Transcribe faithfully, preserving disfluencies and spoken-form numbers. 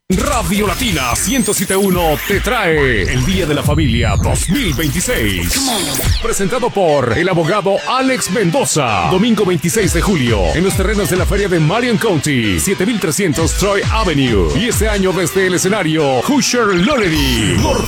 Radio Latina ciento siete punto uno te trae el Día de la Familia dos mil veintiséis. Presentado por el abogado Alex Mendoza. Domingo veintiséis de julio en los terrenos de la feria de Marion County, siete mil trescientos Troy Avenue. Y este año desde el escenario Hoosier Lolly.